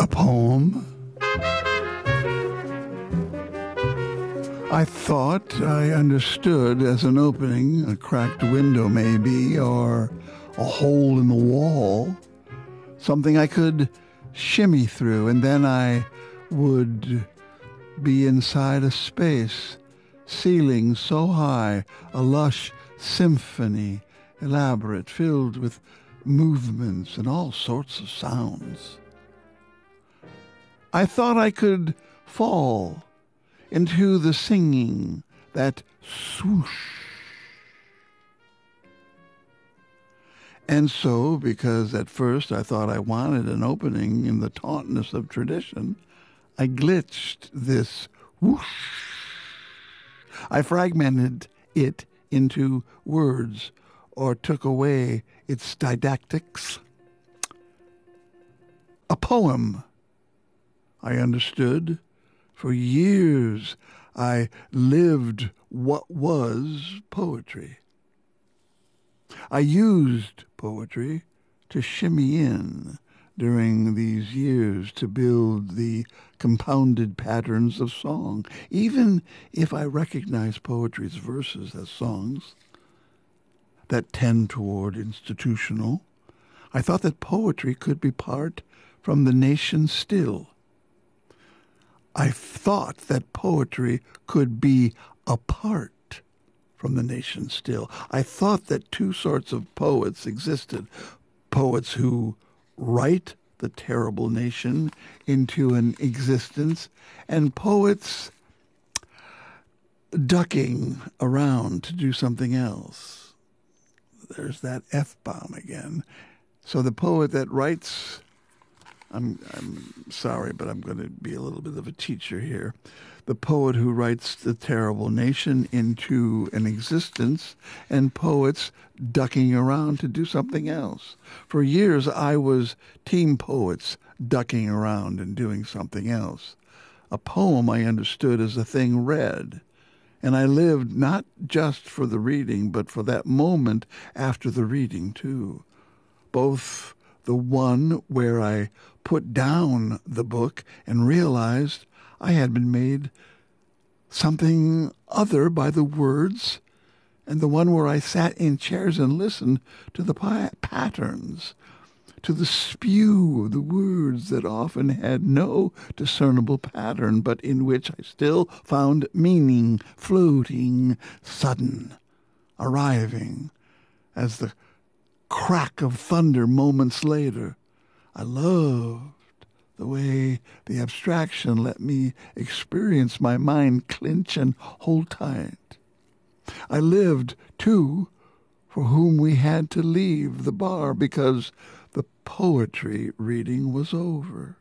A poem? I thought I understood as an opening, a cracked window maybe, or a hole in the wall, something I could shimmy through, and then I would be inside a space, ceiling so high, a lush symphony, elaborate, filled with movements and all sorts of sounds. I thought I could fall into the singing, that swoosh. And so, because at first I thought I wanted an opening in the tautness of tradition, I glitched this whoosh. I fragmented it into words or took away its didactics. A poem, I understood. For years I lived what was poetry. I used poetry to shimmy in during these years to build the compounded patterns of song, even if I recognize poetry's verses as songs that tend toward institutional. I thought that poetry could be part from the nation still. I thought that poetry could be apart from the nation still. I thought that two sorts of poets existed. Poets who write the terrible nation into an existence, and poets ducking around to do something else. There's that F-bomb again. So the poet that writes... I'm sorry, but I'm going to be a little bit of a teacher here. The poet who writes the terrible nation into an existence, and poets ducking around to do something else. For years, I was team poets ducking around and doing something else. A poem I understood as a thing read, and I lived not just for the reading, but for that moment after the reading, too. Both the one where I put down the book and realized I had been made something other by the words, and the one where I sat in chairs and listened to the patterns, to the spew of the words that often had no discernible pattern, but in which I still found meaning, floating, sudden, arriving as the crack of thunder moments later. I loved the way the abstraction let me experience my mind clench and hold tight. I lived, too, for whom we had to leave the bar because the poetry reading was over.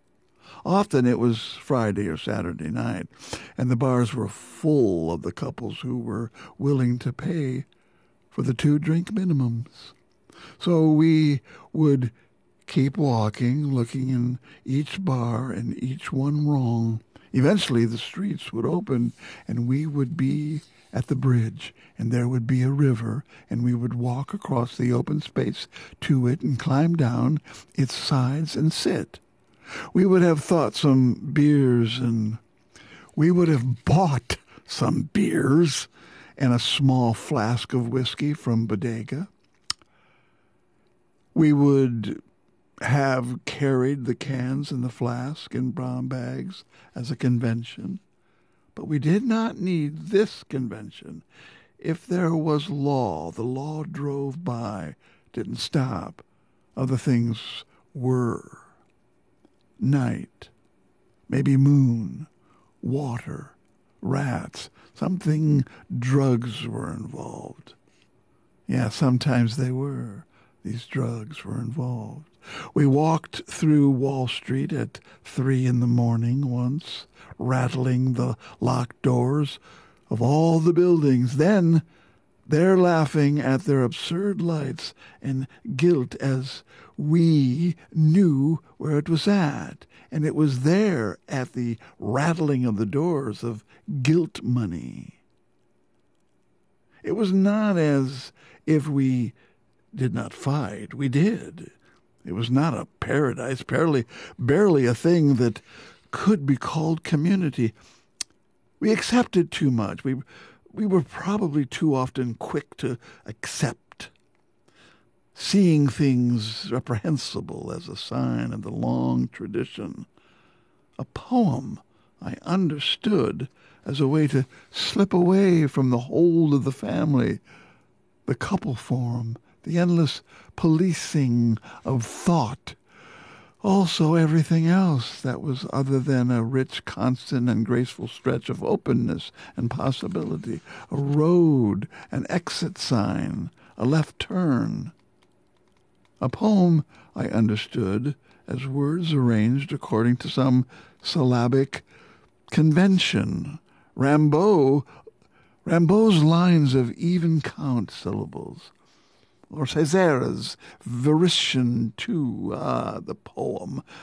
Often it was Friday or Saturday night, and the bars were full of the couples who were willing to pay for the 2-drink minimums. So we would keep walking, looking in each bar and each one wrong. Eventually the streets would open and we would be at the bridge, and there would be a river, and we would walk across the open space to it and climb down its sides and sit. We would have thought some beers, and we would have bought some beers and a small flask of whiskey from Bodega. We would have carried the cans and the flask in brown bags as a convention. But we did not need this convention. If there was law, the law drove by, didn't stop. Other things were. Night, maybe moon, water, rats, something drugs were involved. Yeah, sometimes they were. These drugs were involved. We walked through Wall Street at 3 a.m. once, rattling the locked doors of all the buildings. Then they're laughing at their absurd lights and guilt as we knew where it was at. And it was there at the rattling of the doors of guilt money. It was not as if we did not fight. We did. It was not a paradise, barely a thing that could be called community. We accepted too much. We were probably too often quick to accept, seeing things reprehensible as a sign of the long tradition. A poem I understood as a way to slip away from the hold of the family, the couple form, the endless policing of thought, also everything else that was other than a rich, constant, and graceful stretch of openness and possibility, a road, an exit sign, a left turn. A poem I understood as words arranged according to some syllabic convention. Rimbaud's lines of even count syllables, or Césaire's Verition too. The poem,